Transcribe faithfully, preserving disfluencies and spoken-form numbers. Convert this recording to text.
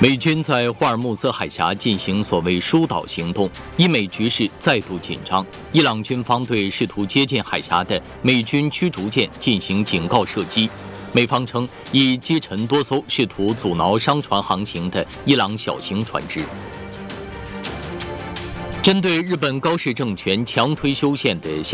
美军在霍尔木兹海峡进行所谓疏导行动，伊美局势再度紧张。伊朗军方对试图接近海峡的美军驱逐舰进行警告射击，美方称已击沉多艘试图阻挠商船航行的伊朗小型船只。针对日本高市政权强推修宪的